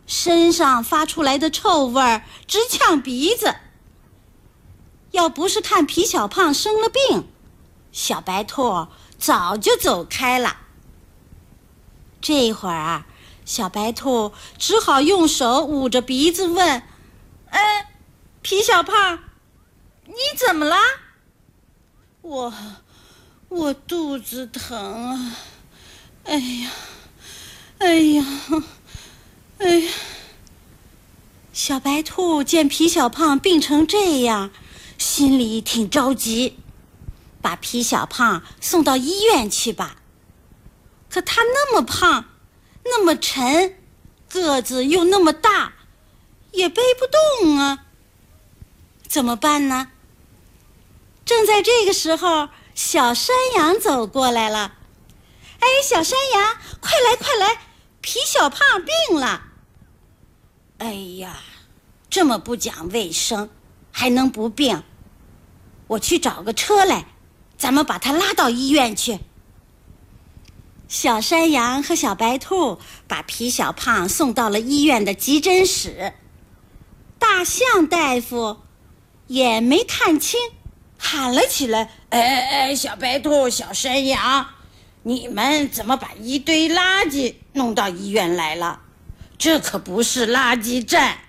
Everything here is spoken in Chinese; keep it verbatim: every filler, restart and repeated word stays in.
身上发出来的臭味儿直呛鼻子。要不是看皮小胖生了病，小白兔早就走开了。这会儿啊，小白兔只好用手捂着鼻子问：哎，皮小胖，你怎么了？我我肚子疼啊，哎呀哎呀哎呀！小白兔见皮小胖病成这样，心里挺着急，把皮小胖送到医院去吧。可他那么胖，那么沉，个子又那么大，也背不动啊。怎么办呢？正在这个时候，小山羊走过来了。哎，小山羊，快来快来，皮小胖病了。哎呀，这么不讲卫生，还能不病？我去找个车来，咱们把他拉到医院去。小山羊和小白兔把皮小胖送到了医院的急诊室。大象大夫也没看清，喊了起来：哎哎，小白兔，小山羊，你们怎么把一堆垃圾弄到医院来了？这可不是垃圾站，